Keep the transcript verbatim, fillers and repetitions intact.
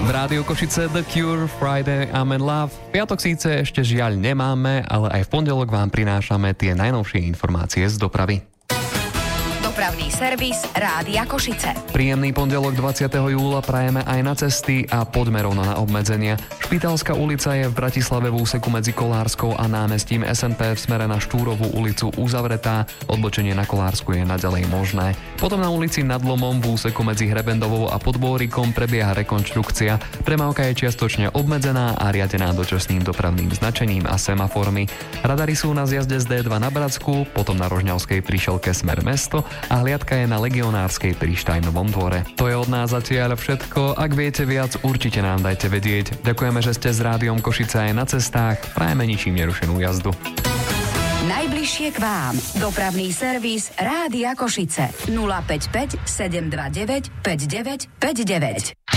V Rádiu Košice The Cure, Friday, I'm in Love. Piatok síce ešte žiaľ nemáme, ale aj v pondelok vám prinášame tie najnovšie informácie z dopravy. Dopravný servis Rádia Košice. Príjemný pondelok dvadsiateho júla prajeme aj na cesty a poďme rovno na obmedzenia. Špitálska ulica je v Bratislave v úseku medzi Kolárskou a námestím es en pé v smere na Štúrovú ulicu uzavretá. Odbočenie na Kolársku je naďalej možné. Potom na ulici Nad Lomom v úseku medzi Hrebendovou a Podbórikom prebieha rekonštrukcia. Premávka je čiastočne obmedzená a riadená dočasným dopravným značením a semaformi. Radary sú na zjazde z dé dva na Bratsku, potom na Rožňavskej príšelke smer mesto a hliadka je na Legionárskej pri Štajnovom dvore. To je od nás zatiaľ všetko. Ak viete viac, určite nám dajte vedieť. Ďakujeme, že ste s Rádiom Košice aj na cestách. Prajeme ničím nerušenú jazdu. Najbližšie k vám. Dopravný servis Rádia Košice. nula päť päť sedem dva deväť päť deväť päť deväť.